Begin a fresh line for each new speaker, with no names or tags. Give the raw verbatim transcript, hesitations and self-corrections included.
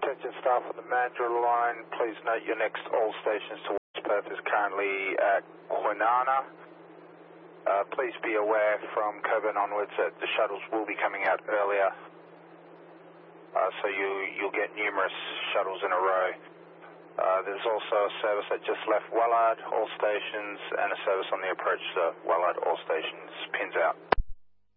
Attention staff on the Mandurah line, please note your next all stations towards Perth is currently at Kwinana. Uh, please be aware from Coburn onwards that the shuttles will be coming out earlier, uh, so you, you'll get numerous shuttles in a row. Uh, there's also a service that just left Wallard, all stations, and a service on the approach to Wallard, all stations, pins out.